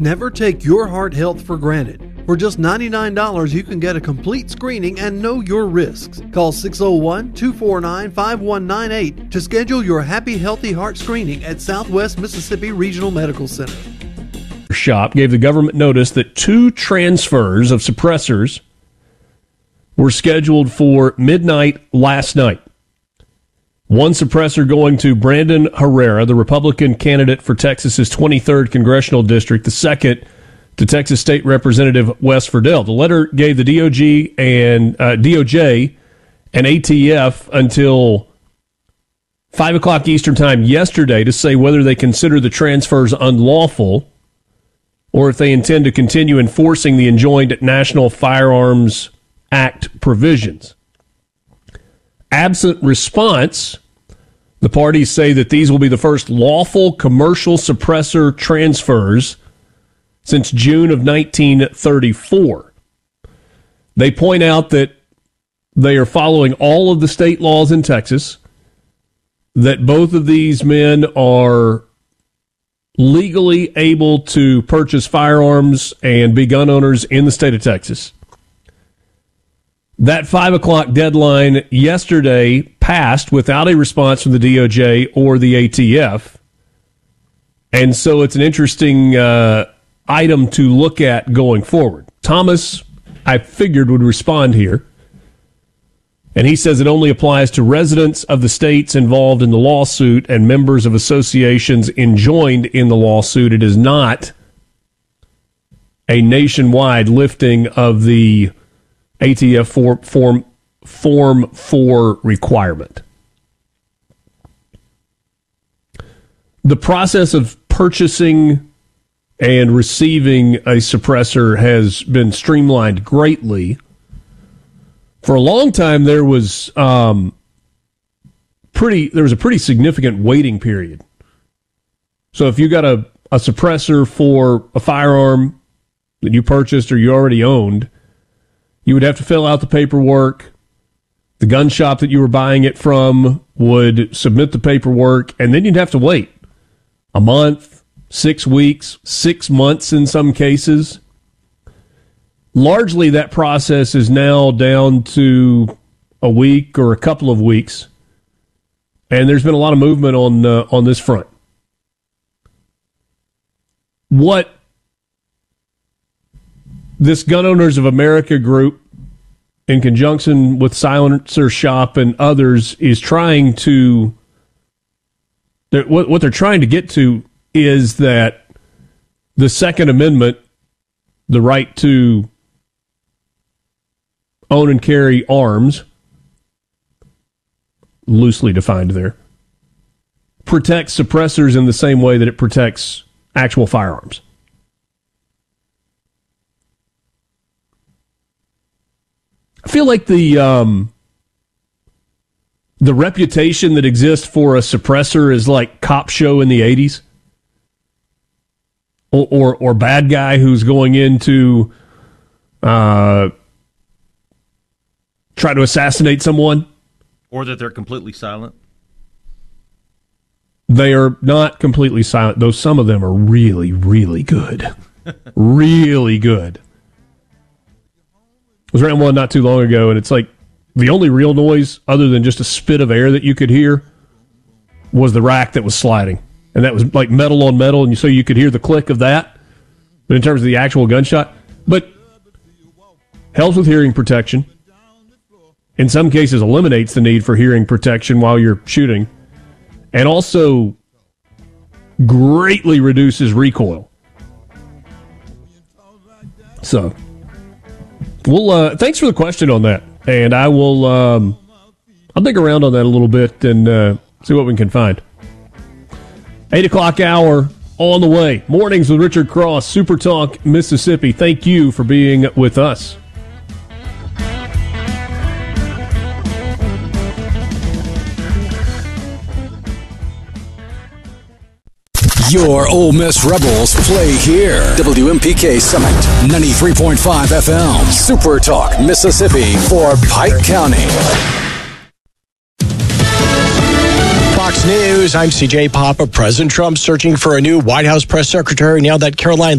Never take your heart health for granted. For just $99, you can get a complete screening and know your risks. Call 601-249-5198 to schedule your Happy Healthy Heart screening at Southwest Mississippi Regional Medical Center. Shop gave the government notice that 2 transfers of suppressors were scheduled for midnight last night. One suppressor going to Brandon Herrera, the Republican candidate for Texas's 23rd congressional district. The second to Texas State Representative Wes Ferdell. The letter gave the DOJ and ATF until 5 o'clock Eastern Time yesterday to say whether they consider the transfers unlawful or if they intend to continue enforcing the enjoined National Firearms Act provisions. Absent response, the parties say that these will be the first lawful commercial suppressor transfers since June of 1934. They point out that they are following all of the state laws in Texas, that both of these men are legally able to purchase firearms and be gun owners in the state of Texas. That 5 o'clock deadline yesterday passed without a response from the DOJ or the ATF. And so it's an interesting item to look at going forward. Thomas, I figured, would respond here. And he says it only applies to residents of the states involved in the lawsuit and members of associations enjoined in the lawsuit. It is not a nationwide lifting of the ATF Form 4 requirement. The process of purchasing and receiving a suppressor has been streamlined greatly. For a long time, there was a pretty significant waiting period. So if you got a suppressor for a firearm that you purchased or you already owned, you would have to fill out the paperwork. The gun shop that you were buying it from would submit the paperwork, and then you'd have to wait a month, 6 weeks, 6 months in some cases. Largely, that process is now down to a week or a couple of weeks, and there's been a lot of movement on this front. What this Gun Owners of America group, in conjunction with Silencer Shop and others, is trying to... What they're trying to get to is that the Second Amendment, the right to own and carry arms, loosely defined there, protects suppressors in the same way that it protects actual firearms. I feel like the reputation that exists for a suppressor is like Cop Show in the 80s. Or bad guy who's going into try to assassinate someone. Or that they're completely silent. They are not completely silent, though some of them are really, really good. Really good. I was around one not too long ago, and it's like the only real noise, other than just a spit of air that you could hear, was the rack that was sliding. And that was like metal on metal, and so you could hear the click of that. But in terms of the actual gunshot, but helps with hearing protection. In some cases, eliminates the need for hearing protection while you're shooting. And also greatly reduces recoil. So, well, thanks for the question on that. And I will, I'll dig around on that a little bit and see what we can find. 8 o'clock hour on the way. Mornings with Richard Cross, Super Talk, Mississippi. Thank you for being with us. Your Ole Miss Rebels play here. WMPK Summit, 93.5 FM. Super Talk, Mississippi for Pike County. Fox News, I'm CJ Papa. President Trump searching for a new White House press secretary now that Caroline